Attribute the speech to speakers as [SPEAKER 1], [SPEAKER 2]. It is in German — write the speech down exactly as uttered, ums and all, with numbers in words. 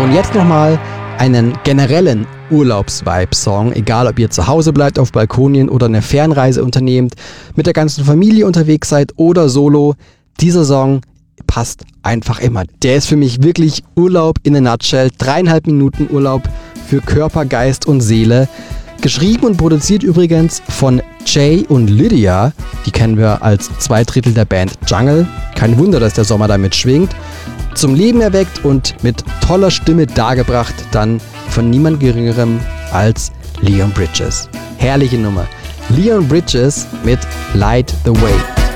[SPEAKER 1] Und jetzt nochmal einen generellen Urlaubs-Vibe-Song, egal ob ihr zu Hause bleibt auf Balkonien oder eine Fernreise unternehmt, mit der ganzen Familie unterwegs seid oder solo. Dieser Song passt einfach immer. Der ist für mich wirklich Urlaub in a nutshell. Dreieinhalb Minuten Urlaub für Körper, Geist und Seele. Geschrieben und produziert übrigens von Jay und Lydia. Die kennen wir als zwei Drittel der Band Jungle. Kein Wunder, dass der Sommer damit schwingt. Zum Leben erweckt und mit toller Stimme dargebracht, dann von niemand Geringerem als Leon Bridges. Herrliche Nummer. Leon Bridges mit Light the Way.